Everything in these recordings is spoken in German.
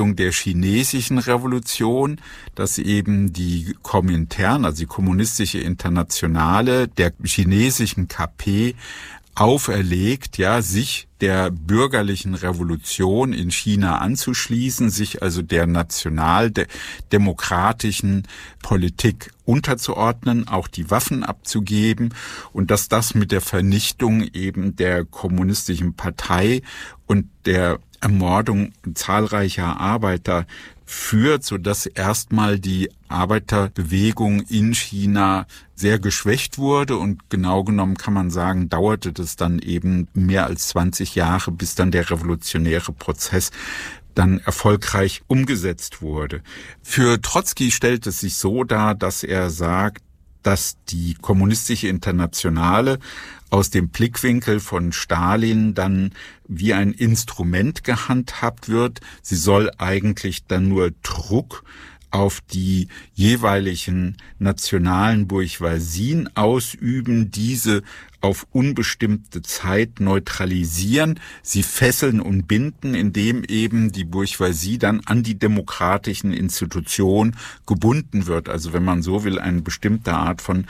der chinesischen Revolution, dass eben die Komintern, also die kommunistische Internationale der chinesischen KP auferlegt, sich der bürgerlichen Revolution in China anzuschließen, sich also der nationaldemokratischen Politik unterzuordnen, auch die Waffen abzugeben und dass das mit der Vernichtung eben der kommunistischen Partei und der Ermordung zahlreicher Arbeiter führt, sodass erstmal die Arbeiterbewegung in China sehr geschwächt wurde und genau genommen kann man sagen, dauerte das dann eben mehr als 20 Jahre, bis dann der revolutionäre Prozess dann erfolgreich umgesetzt wurde. Für Trotzki stellt es sich so dar, dass er sagt, dass die kommunistische Internationale aus dem Blickwinkel von Stalin dann wie ein Instrument gehandhabt wird. Sie soll eigentlich dann nur Druck auf die jeweiligen nationalen Bourgeoisien ausüben, diese auf unbestimmte Zeit neutralisieren, sie fesseln und binden, indem eben die Bourgeoisie dann an die demokratischen Institutionen gebunden wird. Also wenn man so will, eine bestimmte Art von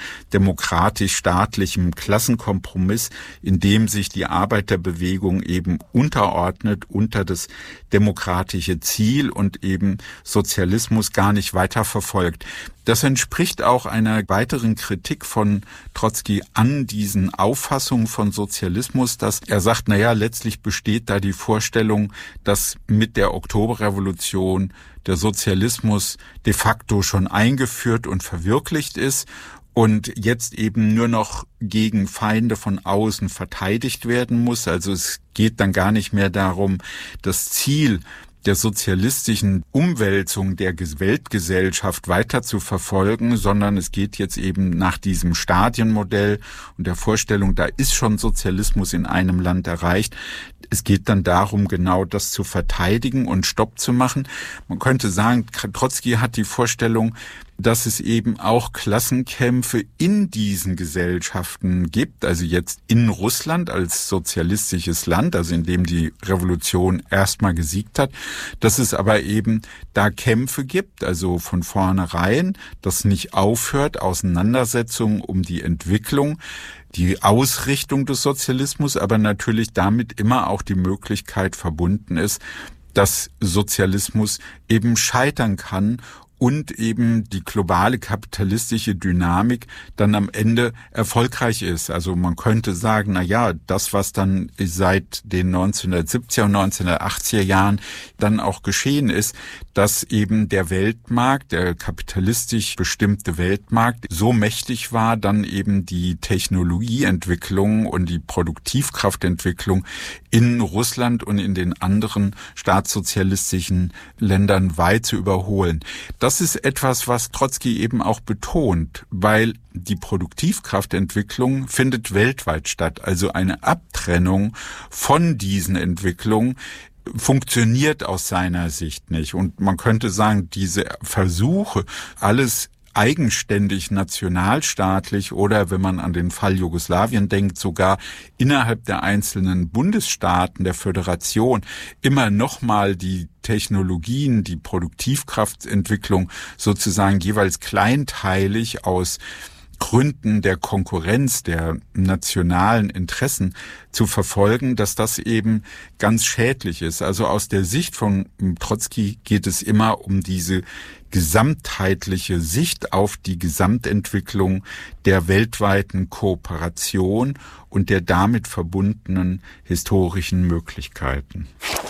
demokratisch-staatlichem Klassenkompromiss, in dem sich die Arbeiterbewegung eben unterordnet unter das demokratische Ziel und eben Sozialismus gar nicht weiter verfolgt. Das entspricht auch einer weiteren Kritik von Trotzki an diesen Auffassungen von Sozialismus, dass er sagt, letztlich besteht da die Vorstellung, dass mit der Oktoberrevolution der Sozialismus de facto schon eingeführt und verwirklicht ist und jetzt eben nur noch gegen Feinde von außen verteidigt werden muss. Also es geht dann gar nicht mehr darum, das Ziel der sozialistischen Umwälzung der Weltgesellschaft weiter zu verfolgen, sondern es geht jetzt eben nach diesem Stadienmodell und der Vorstellung, da ist schon Sozialismus in einem Land erreicht. Es geht dann darum, genau das zu verteidigen und Stopp zu machen. Man könnte sagen, Trotzki hat die Vorstellung, dass es eben auch Klassenkämpfe in diesen Gesellschaften gibt, also jetzt in Russland als sozialistisches Land, also in dem die Revolution erstmal gesiegt hat, dass es aber eben da Kämpfe gibt, also von vornherein, dass nicht aufhört, Auseinandersetzungen um die Entwicklung, die Ausrichtung des Sozialismus, aber natürlich damit immer auch die Möglichkeit verbunden ist, dass Sozialismus eben scheitern kann und eben die globale kapitalistische Dynamik dann am Ende erfolgreich ist. Also man könnte sagen, das, was dann seit den 1970er und 1980er Jahren dann auch geschehen ist, dass eben der Weltmarkt, der kapitalistisch bestimmte Weltmarkt so mächtig war, dann eben die Technologieentwicklung und die Produktivkraftentwicklung in Russland und in den anderen staatssozialistischen Ländern weit zu überholen. Das ist etwas, was Trotzki eben auch betont, weil die Produktivkraftentwicklung findet weltweit statt. Also eine Abtrennung von diesen Entwicklungen funktioniert aus seiner Sicht nicht. Und man könnte sagen, diese Versuche, alles eigenständig nationalstaatlich oder, wenn man an den Fall Jugoslawien denkt, sogar innerhalb der einzelnen Bundesstaaten der Föderation immer nochmal die Technologien, die Produktivkraftentwicklung sozusagen jeweils kleinteilig aus Gründen der Konkurrenz, der nationalen Interessen zu verfolgen, dass das eben ganz schädlich ist. Also aus der Sicht von Trotzki geht es immer um diese gesamtheitliche Sicht auf die Gesamtentwicklung der weltweiten Kooperation und der damit verbundenen historischen Möglichkeiten.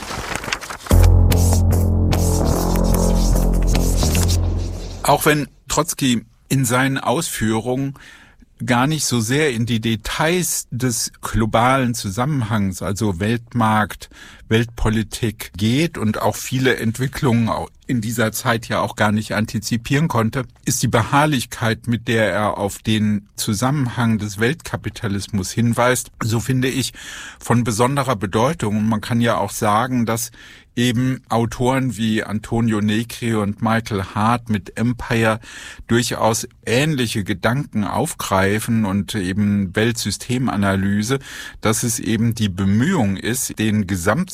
Auch wenn Trotzki in seinen Ausführungen gar nicht so sehr in die Details des globalen Zusammenhangs, also Weltmarkt, Weltpolitik geht und auch viele Entwicklungen in dieser Zeit ja auch gar nicht antizipieren konnte, ist die Beharrlichkeit, mit der er auf den Zusammenhang des Weltkapitalismus hinweist, so finde ich, von besonderer Bedeutung. Und man kann ja auch sagen, dass eben Autoren wie Antonio Negri und Michael Hart mit Empire durchaus ähnliche Gedanken aufgreifen und eben Weltsystemanalyse, dass es eben die Bemühung ist, den Gesamtzusammenhang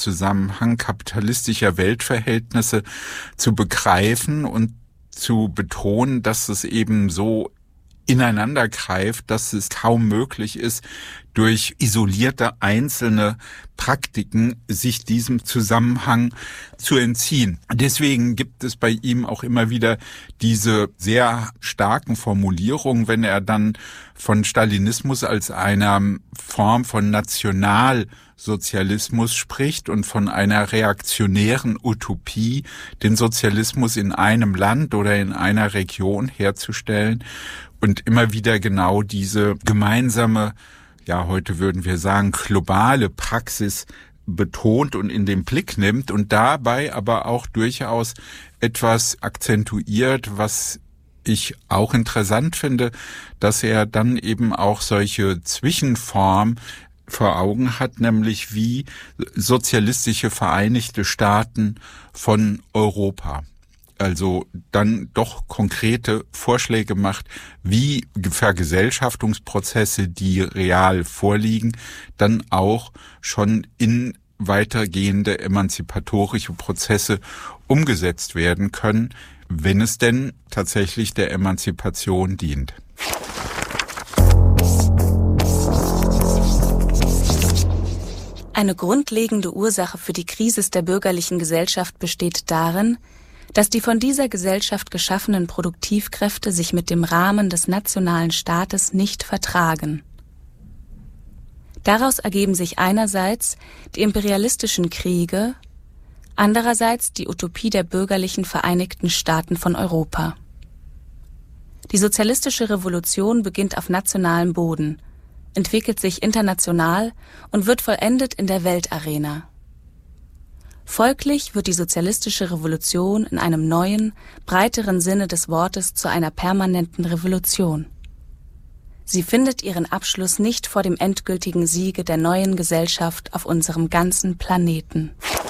Zusammenhang kapitalistischer Weltverhältnisse zu begreifen und zu betonen, dass es eben so ineinander greift, dass es kaum möglich ist, durch isolierte einzelne Praktiken sich diesem Zusammenhang zu entziehen. Deswegen gibt es bei ihm auch immer wieder diese sehr starken Formulierungen, wenn er dann von Stalinismus als einer Form von Nationalsozialismus spricht und von einer reaktionären Utopie, den Sozialismus in einem Land oder in einer Region herzustellen und immer wieder genau diese gemeinsame, ja, heute würden wir sagen, globale Praxis betont und in den Blick nimmt und dabei aber auch durchaus etwas akzentuiert, was ich auch interessant finde, dass er dann eben auch solche Zwischenformen vor Augen hat, nämlich wie sozialistische Vereinigte Staaten von Europa. Also dann doch konkrete Vorschläge macht, wie Vergesellschaftungsprozesse, die real vorliegen, dann auch schon in weitergehende emanzipatorische Prozesse umgesetzt werden können, wenn es denn tatsächlich der Emanzipation dient. Eine grundlegende Ursache für die Krise der bürgerlichen Gesellschaft besteht darin, dass die von dieser Gesellschaft geschaffenen Produktivkräfte sich mit dem Rahmen des nationalen Staates nicht vertragen. Daraus ergeben sich einerseits die imperialistischen Kriege, andererseits die Utopie der bürgerlichen Vereinigten Staaten von Europa. Die sozialistische Revolution beginnt auf nationalem Boden, entwickelt sich international und wird vollendet in der Weltarena. Folglich wird die sozialistische Revolution in einem neuen, breiteren Sinne des Wortes zu einer permanenten Revolution. Sie findet ihren Abschluss nicht vor dem endgültigen Siege der neuen Gesellschaft auf unserem ganzen Planeten.